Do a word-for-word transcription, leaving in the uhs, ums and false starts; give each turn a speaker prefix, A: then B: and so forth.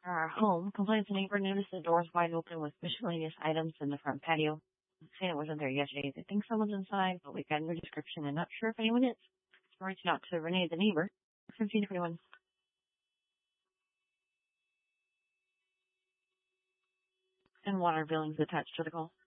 A: Our home complains the neighbor noticed the doors wide open with miscellaneous items in the front patio. Saying it wasn't there yesterday. They think someone's inside, but we've got no description and not sure if anyone is. We're reaching out to Renee, the neighbor, from seeing if anyone. And water billings attached to the call.